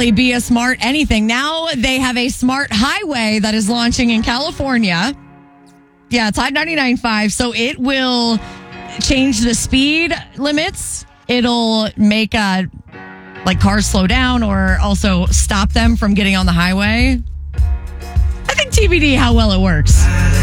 really be a smart anything. Now they have a smart highway that is launching in California. Yeah, it's I-99.5. So it will change the speed limits. It'll make cars slow down or also stop them from getting on the highway. I think TBD how well it works.